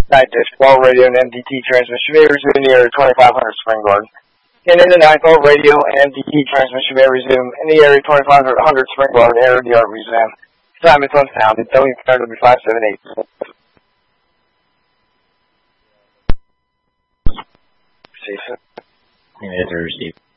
Night dish, ball radio, and MDT transmission may resume in the area 2500 Spring Garden. And in the night, ball radio and MDT transmission may resume in the area 2500 Spring Garden, area the Art Museum. Time is unsounded, WFW578. See you soon. Yeah, Thursday.